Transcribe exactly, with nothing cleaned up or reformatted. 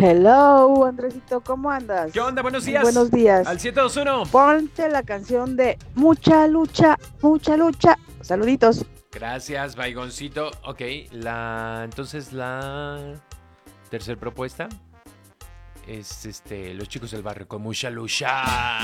Hello, Andresito, ¿cómo andas? ¿Qué onda? Buenos Muy días. buenos días. Al siete dos uno. Ponte la canción de Mucha Lucha, Mucha Lucha. Saluditos. Gracias, Baigoncito. Ok, la entonces la tercera propuesta es este Los Chicos del Barrio con mucha lucha.